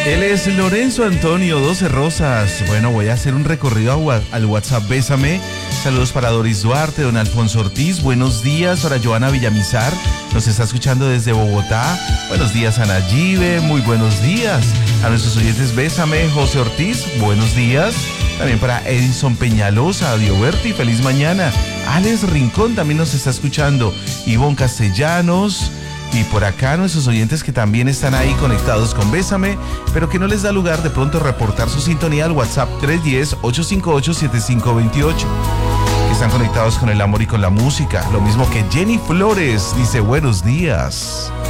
Él es Lorenzo Antonio 12 Rosas. Bueno, voy a hacer un recorrido al WhatsApp Bésame. Saludos para Doris Duarte, don Alfonso Ortiz. Buenos días para Joana Villamizar. Nos está escuchando desde Bogotá. Buenos días a Nayibe. Muy buenos días. A nuestros oyentes Bésame, José Ortiz. Buenos días. También para Edison Peñalosa, Dioberti. Feliz mañana. Alex Rincón también nos está escuchando. Ivonne Castellanos. Y por acá nuestros oyentes que también están ahí conectados con Bésame, pero que no les da lugar de pronto reportar su sintonía al WhatsApp 310-858-7528. Que están conectados con el amor y con la música. Lo mismo que Jenny Flores dice buenos días.